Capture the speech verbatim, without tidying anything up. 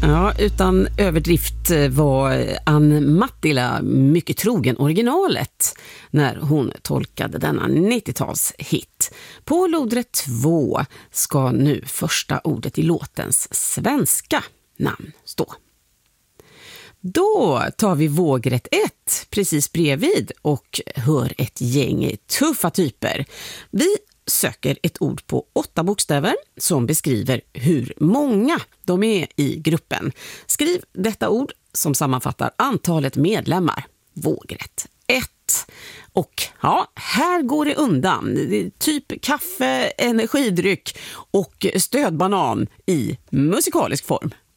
Ja, utan överdrift var Ann Mattila mycket trogen originalet när hon tolkade denna nittiotalshit. På lodrätt två ska nu första ordet i låtens svenska namn stå. Då tar vi vågrätt ett precis bredvid och hör ett gäng tuffa typer. Vi söker ett ord på åtta bokstäver som beskriver hur många de är i gruppen. Skriv detta ord som sammanfattar antalet medlemmar. Vågrätt ett. Och ja, här går det undan. Typ kaffe, energidryck och stödbanan i musikalisk form.